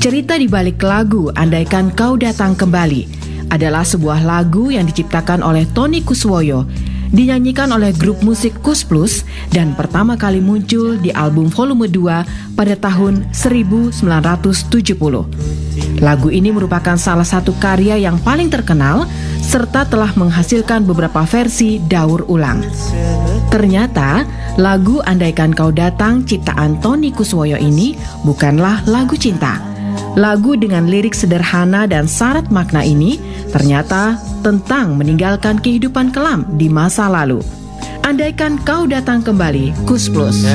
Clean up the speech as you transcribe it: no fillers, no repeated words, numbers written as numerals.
Cerita di balik lagu Andaikan Kau Datang Kembali adalah sebuah lagu yang diciptakan oleh Tony Kuswoyo, dinyanyikan oleh grup musik Kus Plus dan pertama kali muncul di album volume 2 pada tahun 1970. Lagu ini merupakan salah satu karya yang paling terkenal serta telah menghasilkan beberapa versi daur ulang. Ternyata, lagu Andaikan Kau Datang ciptaan Tony Kuswoyo ini bukanlah lagu cinta. Lagu dengan lirik sederhana dan syarat makna ini ternyata tentang meninggalkan kehidupan kelam di masa lalu. Andaikan Kau Datang Kembali, Kus Plus.